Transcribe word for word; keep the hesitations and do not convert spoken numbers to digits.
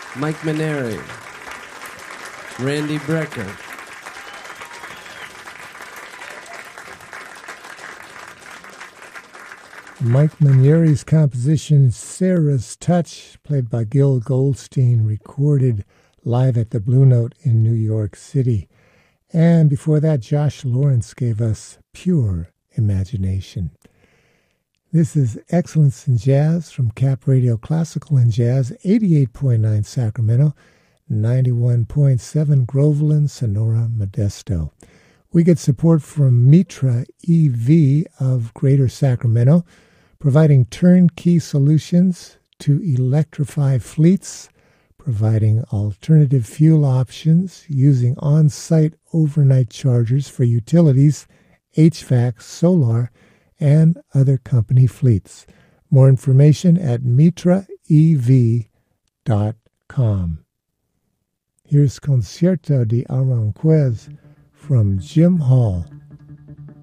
Mike Maneri, Randy Brecker, Mike Manieri's composition Sarah's Touch, played by Gil Goldstein, recorded live at the Blue Note in New York City. And before that, Josh Lawrence gave us Pure Imagination. This is Excellence in Jazz from Cap Radio Classical and Jazz, eighty-eight point nine Sacramento, ninety-one point seven Groveland, Sonora, Modesto. We get support from Mitra E V of Greater Sacramento, providing turnkey solutions to electrify fleets, providing alternative fuel options using on-site overnight chargers for utilities, H V A C, solar, and other company fleets. More information at mitra e v dot com. Here's Concierto de Aranjuez from Jim Hall.